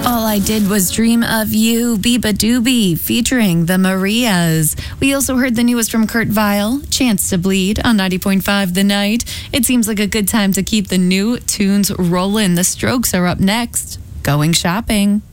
All I Did Was Dream of You, Biba Doobie, featuring the Marias. We also heard the newest from Kurt Vile, Chance to Bleed, on 90.5 The Night. It seems like a good time to keep the new tunes rolling. The Strokes are up next. Going shopping.